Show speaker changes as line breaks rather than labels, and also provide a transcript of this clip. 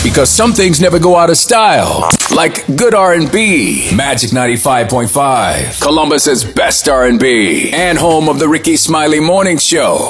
Because some things never go out of style. Like good R&B. Magic 95.5. Columbus's best R&B. And home of the Ricky Smiley Morning Show.